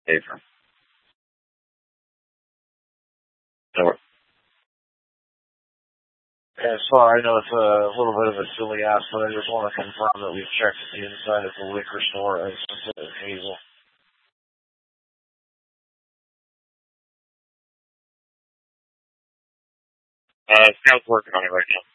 Safer. So, as far I know, it's a little bit of a silly ask, but I just want to confirm that we've checked the inside of the liquor store as specific Hazel. Scout's working on it right now.